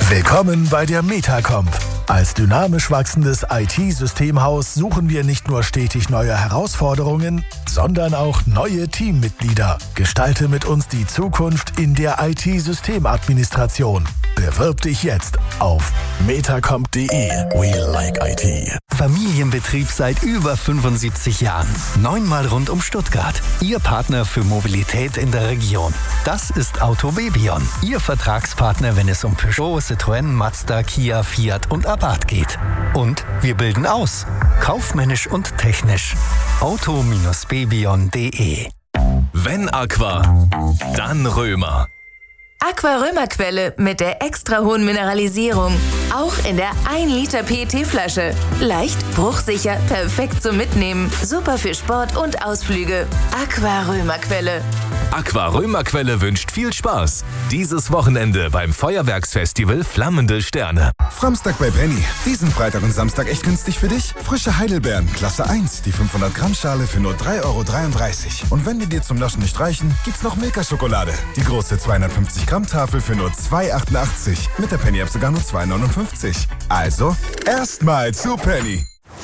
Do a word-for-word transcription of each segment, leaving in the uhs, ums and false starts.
Willkommen bei der Metacomp. Als dynamisch wachsendes I T-Systemhaus suchen wir nicht nur stetig neue Herausforderungen, sondern auch neue Teammitglieder. Gestalte mit uns die Zukunft in der I T-Systemadministration. Bewirb dich jetzt auf metacomp punkt de. We like I T. Familienbetrieb seit über fünfundsiebzig Jahren. Neunmal rund um Stuttgart. Ihr Partner für Mobilität in der Region. Das ist Autobebion. Ihr Vertragspartner, wenn es um Peugeot, Citroën, Mazda, Kia, Fiat und Abarth geht. Und wir bilden aus. Kaufmännisch und technisch. auto bebion punkt de. Wenn Aqua, dann Römer. Aqua Römerquelle mit der extra hohen Mineralisierung. Auch in der ein Liter P E T-Flasche. Leicht, bruchsicher, perfekt zum Mitnehmen. Super für Sport und Ausflüge. Aqua Römerquelle. Aqua Römerquelle wünscht viel Spaß. Dieses Wochenende beim Feuerwerksfestival Flammende Sterne. Framstag bei Penny. Diesen Freitag und Samstag echt günstig für dich? Frische Heidelbeeren, Klasse eins, die fünfhundert Gramm Schale für nur drei Euro dreiunddreißig. Und wenn die dir zum Naschen nicht reichen, gibt's noch Milka-Schokolade. Die große zweihundertfünfzig Gramm Tafel für nur zwei Euro achtundachtzig. Mit der Penny-App sogar nur zwei Euro neunundfünfzig. Also, erstmal zu Penny.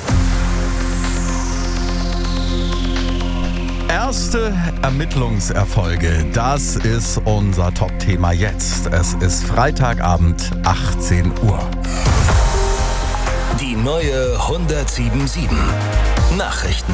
Erste Ermittlungserfolge, das ist unser Top-Thema jetzt. Es ist Freitagabend, achtzehn Uhr. Die neue hundertsieben Komma sieben. Nachrichten.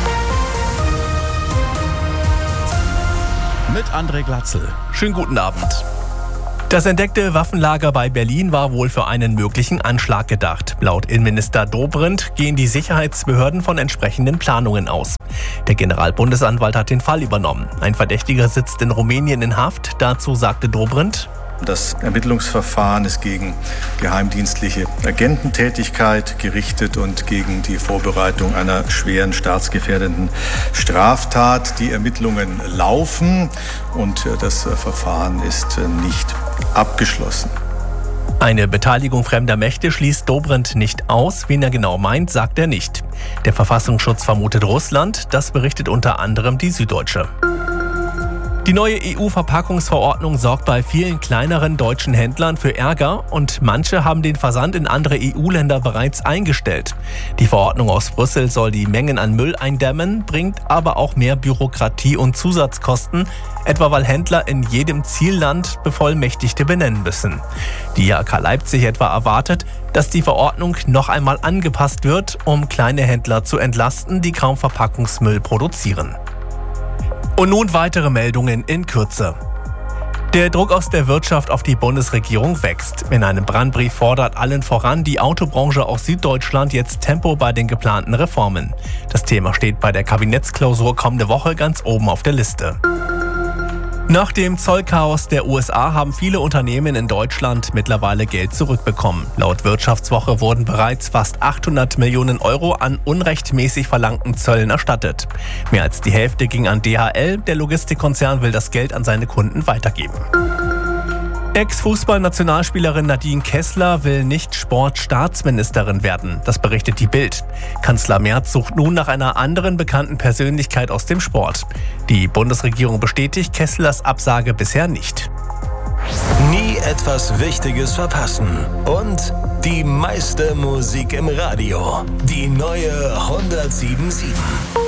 Mit André Glatzel. Schönen guten Abend. Das entdeckte Waffenlager bei Berlin war wohl für einen möglichen Anschlag gedacht. Laut Innenminister Dobrindt gehen die Sicherheitsbehörden von entsprechenden Planungen aus. Der Generalbundesanwalt hat den Fall übernommen. Ein Verdächtiger sitzt in Rumänien in Haft. Dazu sagte Dobrindt: Das Ermittlungsverfahren ist gegen geheimdienstliche Agententätigkeit gerichtet und gegen die Vorbereitung einer schweren staatsgefährdenden Straftat. Die Ermittlungen laufen und das Verfahren ist nicht abgeschlossen. Eine Beteiligung fremder Mächte schließt Dobrindt nicht aus. Wen er genau meint, sagt er nicht. Der Verfassungsschutz vermutet Russland. Das berichtet unter anderem die Süddeutsche. Die neue E U-Verpackungsverordnung sorgt bei vielen kleineren deutschen Händlern für Ärger und manche haben den Versand in andere E U-Länder bereits eingestellt. Die Verordnung aus Brüssel soll die Mengen an Müll eindämmen, bringt aber auch mehr Bürokratie und Zusatzkosten, etwa weil Händler in jedem Zielland Bevollmächtigte benennen müssen. Die I H K Leipzig etwa erwartet, dass die Verordnung noch einmal angepasst wird, um kleine Händler zu entlasten, die kaum Verpackungsmüll produzieren. Und nun weitere Meldungen in Kürze. Der Druck aus der Wirtschaft auf die Bundesregierung wächst. In einem Brandbrief fordert allen voran die Autobranche aus Süddeutschland jetzt Tempo bei den geplanten Reformen. Das Thema steht bei der Kabinettsklausur kommende Woche ganz oben auf der Liste. Nach dem Zollchaos der U S A haben viele Unternehmen in Deutschland mittlerweile Geld zurückbekommen. Laut Wirtschaftswoche wurden bereits fast achthundert Millionen Euro an unrechtmäßig verlangten Zöllen erstattet. Mehr als die Hälfte ging an D H L. Der Logistikkonzern will das Geld an seine Kunden weitergeben. Ex-Fußball-Nationalspielerin Nadine Kessler will nicht Sportstaatsministerin werden. Das berichtet die Bild. Kanzler Merz sucht nun nach einer anderen bekannten Persönlichkeit aus dem Sport. Die Bundesregierung bestätigt Kesslers Absage bisher nicht. Nie etwas Wichtiges verpassen. Und die meiste Musik im Radio. Die neue hundertsieben Komma sieben.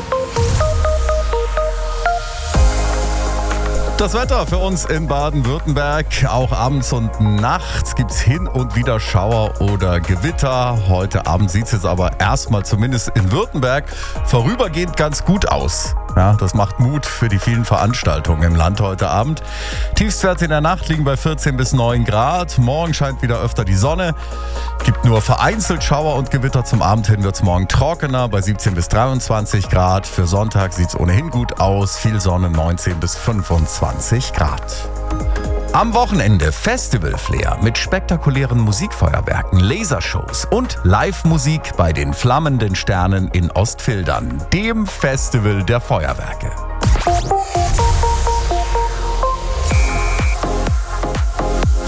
Das Wetter für uns in Baden-Württemberg. Auch abends und nachts gibt es hin und wieder Schauer oder Gewitter. Heute Abend sieht es jetzt aber erstmal zumindest in Württemberg vorübergehend ganz gut aus. Ja, das macht Mut für die vielen Veranstaltungen im Land heute Abend. Tiefstwerte in der Nacht liegen bei vierzehn bis neun Grad. Morgen scheint wieder öfter die Sonne. Gibt nur vereinzelt Schauer und Gewitter. Zum Abend hin wird es morgen trockener bei siebzehn bis dreiundzwanzig Grad. Für Sonntag sieht es ohnehin gut aus. Viel Sonne, neunzehn bis fünfundzwanzig Grad. Am Wochenende Festival-Flair mit spektakulären Musikfeuerwerken, Lasershows und Live-Musik bei den Flammenden Sternen in Ostfildern, dem Festival der Feuerwerke.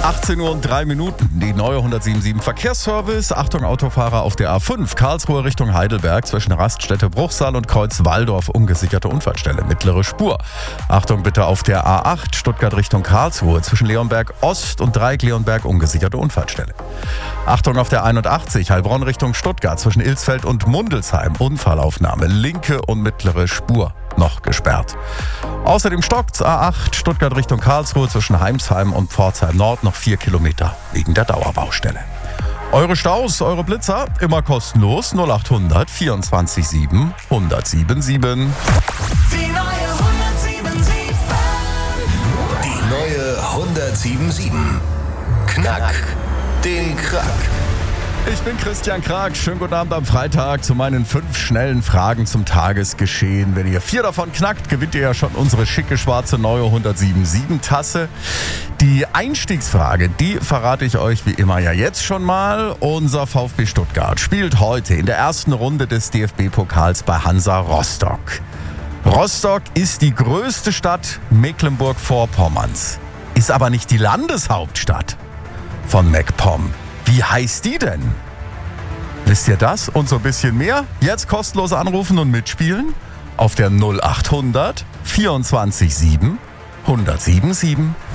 achtzehn Uhr und drei Minuten, die neue hundertsieben Komma sieben Verkehrsservice. Achtung Autofahrer auf der A fünf, Karlsruhe Richtung Heidelberg, zwischen Raststätte Bruchsal und Kreuz Walldorf, ungesicherte Unfallstelle, mittlere Spur. Achtung bitte auf der A acht, Stuttgart Richtung Karlsruhe, zwischen Leonberg Ost und Dreieck Leonberg, ungesicherte Unfallstelle. Achtung auf der einundachtzig, Heilbronn Richtung Stuttgart, zwischen Ilsfeld und Mundelsheim, Unfallaufnahme, linke und mittlere Spur noch gesperrt. Außerdem stockt's A acht, Stuttgart Richtung Karlsruhe, zwischen Heimsheim und Pforzheim Nord noch vier Kilometer wegen der Dauerbaustelle. Eure Staus, eure Blitzer, immer kostenlos, null achthundert vierundzwanzig sieben hundertsiebenundsieben. Die neue hundertsiebenundsieben. Die neue hundertsiebenundsieben. Knack den Krack. Ich bin Christian Krag. Schönen guten Abend am Freitag zu meinen fünf schnellen Fragen zum Tagesgeschehen. Wenn ihr vier davon knackt, gewinnt ihr ja schon unsere schicke schwarze neue hundertsiebenundsieben Tasse. Die Einstiegsfrage, die verrate ich euch wie immer ja jetzt schon mal. Unser VfB Stuttgart spielt heute in der ersten Runde des D F B-Pokals bei Hansa Rostock. Rostock ist die größte Stadt Mecklenburg-Vorpommerns, ist aber nicht die Landeshauptstadt von MacPom. Wie heißt die denn? Wisst ihr das und so ein bisschen mehr? Jetzt kostenlos anrufen und mitspielen auf der null achthundert vierundzwanzig sieben hundertsiebenundsieben.